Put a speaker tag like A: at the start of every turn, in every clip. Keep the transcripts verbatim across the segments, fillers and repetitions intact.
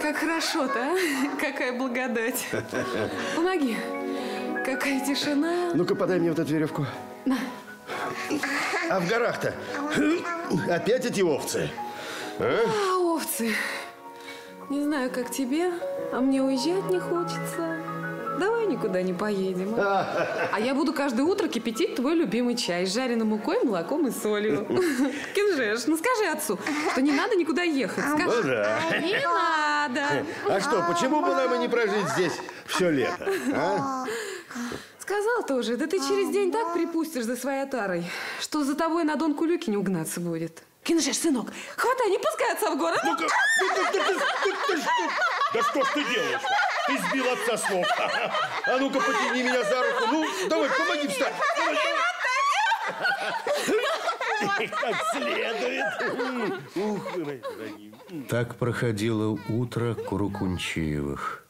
A: как хорошо-то, а? Какая благодать. Помоги. Какая тишина.
B: Ну-ка, подай мне вот эту веревку.
A: На.
B: А в горах-то опять эти овцы? А?
A: А, овцы. Не знаю, как тебе, а мне уезжать не хочется. Давай никуда не поедем. А, а я буду каждое утро кипятить твой любимый чай с жареной мукой, молоком и солью. Кинжеш, ну скажи отцу, что не надо никуда ехать. Скажи.
B: Ну да.
A: Не надо.
B: А что, почему бы нам и не прожить здесь все лето? А?
A: Сказал тоже, да ты через день так припустишь за своей отарой, что за тобой на Дон Кулюки не угнаться будет. Кинжеш, сынок, хватай, не пускай отца в город.
B: Ну-ка, да что ж ты делаешь? Ты сбил отца с ног. А ну-ка, потяни меня за руку. Ну, давай, помоги встать. Как следует.
C: Так проходило утро Курукунчиевых.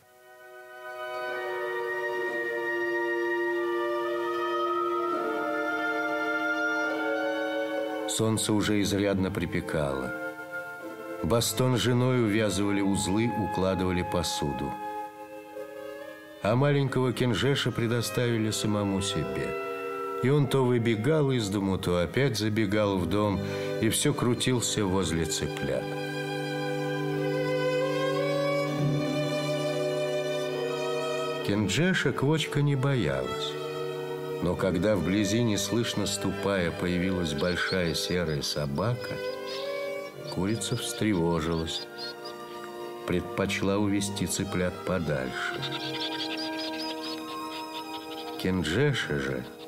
C: Солнце уже изрядно припекало. Бастон с женой увязывали узлы, укладывали посуду. А маленького Кинжеша предоставили самому себе. И он то выбегал из дому, то опять забегал в дом, и все крутился возле цыплят. Кинжеша Квочка не боялась. Но когда вблизи, неслышно ступая, появилась большая серая собака, курица встревожилась, предпочла увести цыплят подальше. Кинжеша же